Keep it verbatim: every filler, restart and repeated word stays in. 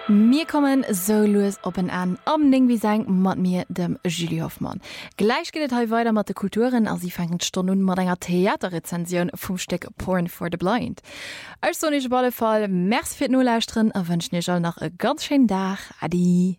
Mir kommen so los open an am Ning wie sang mat mir dem Julie Hoffmann. Gleich geht he weiter mat de Kulturen as sie fangen Stunden mat enger Theaterrezension vum Steck Porn for the Blind. Als so nicht balle Fall Merc fir nullchten erwünschen ich all nach e ganz schön Dach. Adi.